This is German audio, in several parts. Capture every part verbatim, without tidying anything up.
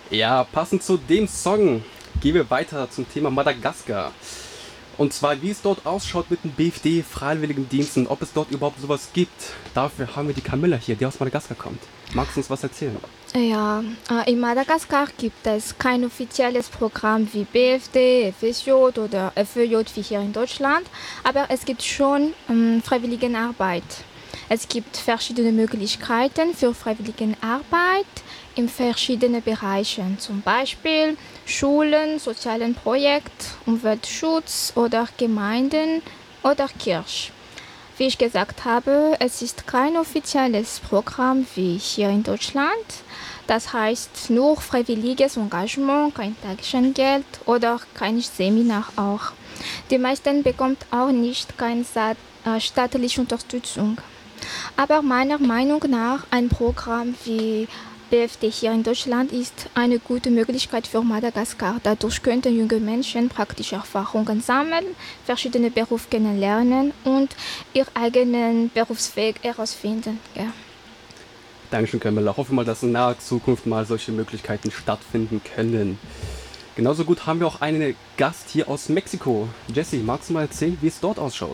Ja, passend zu dem Song gehen wir weiter zum Thema Madagaskar. Und zwar, wie es dort ausschaut mit dem B F D-Freiwilligendiensten, ob es dort überhaupt sowas gibt. Dafür haben wir die Camilla hier, die aus Madagaskar kommt. Magst du uns was erzählen? Ja, äh, in Madagaskar gibt es kein offizielles Programm wie B F D, F S J oder F Ö J wie hier in Deutschland, aber es gibt schon ähm, Freiwilligenarbeit. Es gibt verschiedene Möglichkeiten für Freiwilligenarbeit in verschiedenen Bereichen, zum Beispiel Schulen, sozialen Projekte, Umweltschutz oder Gemeinden oder Kirche. Wie ich gesagt habe, es ist kein offizielles Programm wie hier in Deutschland. Das heißt nur freiwilliges Engagement, kein Taschengeld oder kein Seminar auch. Die meisten bekommen auch nicht keine äh, staatliche Unterstützung. Aber meiner Meinung nach ein Programm wie B F D hier in Deutschland ist eine gute Möglichkeit für Madagaskar. Dadurch könnten junge Menschen praktische Erfahrungen sammeln, verschiedene Berufe kennenlernen und ihren eigenen Berufsweg herausfinden. Ja. Dankeschön, Camilla. Hoffen wir mal, dass in naher Zukunft mal solche Möglichkeiten stattfinden können. Genauso gut haben wir auch einen Gast hier aus Mexiko. Jessie, magst du mal erzählen, wie es dort ausschaut?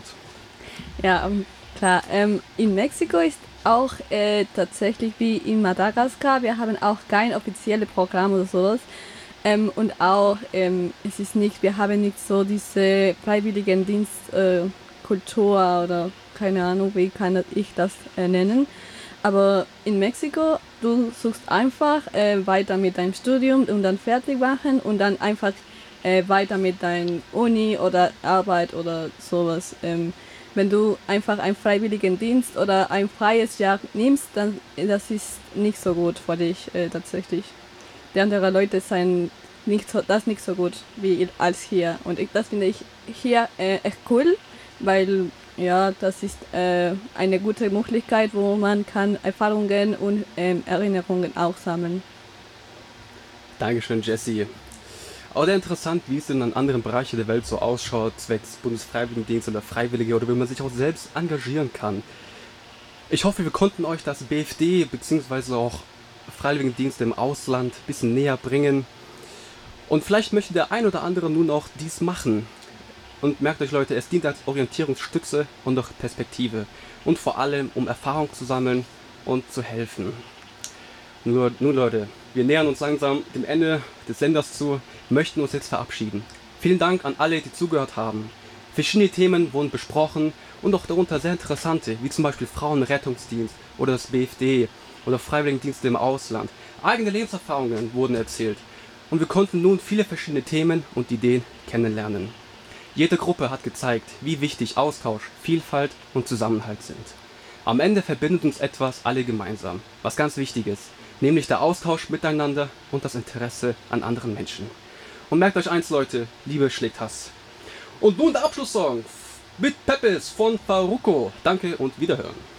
Ja, ähm, klar. Ähm, in Mexiko ist auch äh, tatsächlich wie in Madagaskar, wir haben auch kein offizielles Programm oder sowas. Ähm, und auch, ähm, es ist nicht, wir haben nicht so diese Freiwilligendienstkultur äh, Kultur oder keine Ahnung, wie kann ich das äh, nennen. Aber in Mexiko, du suchst einfach äh, weiter mit deinem Studium und dann fertig machen und dann einfach äh, weiter mit deiner Uni oder Arbeit oder sowas. Ähm, Wenn du einfach einen freiwilligen Dienst oder ein freies Jahr nimmst, dann das ist nicht so gut für dich äh, tatsächlich. Die anderen Leute sind nicht so, das nicht so gut wie als hier. Und ich, das finde ich hier äh, echt cool, weil ja, das ist äh, eine gute Möglichkeit, wo man kann Erfahrungen und ähm, Erinnerungen auch sammeln. Dankeschön, Jessie. Auch sehr interessant, wie es in anderen Bereichen der Welt so ausschaut, zwecks Bundesfreiwilligendienst oder Freiwillige oder wie man sich auch selbst engagieren kann. Ich hoffe, wir konnten euch das B F D bzw. auch Freiwilligendienste im Ausland ein bisschen näher bringen. Und vielleicht möchte der ein oder andere nun auch dies machen. Und merkt euch, Leute, es dient als Orientierungsstütze und auch Perspektive. Und vor allem, um Erfahrung zu sammeln und zu helfen. Nur, nun Leute, wir nähern uns langsam dem Ende des Senders zu, möchten uns jetzt verabschieden. Vielen Dank an alle, die zugehört haben. Verschiedene Themen wurden besprochen und auch darunter sehr interessante, wie zum Beispiel Frauenrettungsdienst oder das B F D oder Freiwilligendienste im Ausland. Eigene Lebenserfahrungen wurden erzählt und wir konnten nun viele verschiedene Themen und Ideen kennenlernen. Jede Gruppe hat gezeigt, wie wichtig Austausch, Vielfalt und Zusammenhalt sind. Am Ende verbindet uns etwas alle gemeinsam, was ganz wichtig ist, nämlich der Austausch miteinander und das Interesse an anderen Menschen. Und merkt euch eins, Leute, Liebe schlägt Hass. Und nun der Abschlusssong mit Peppes von Farruko. Danke und Wiederhören.